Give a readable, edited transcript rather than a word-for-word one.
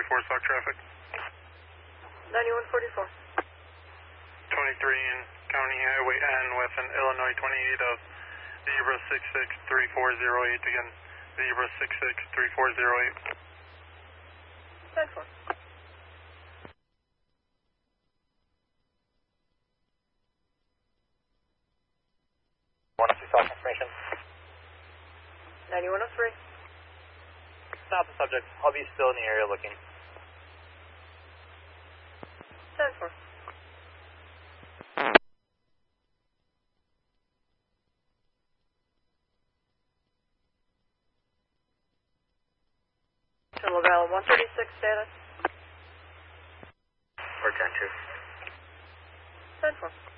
stock traffic. 9144. 23 in County Highway N with an Illinois 28 of Zebra 663408. Again, Zebra 663408. 10-4. Want to see stock information? 9103. Stop the subject. I'll be still in the area looking. 10-4. To LaValle 136 status. Or 10-2. 10-4.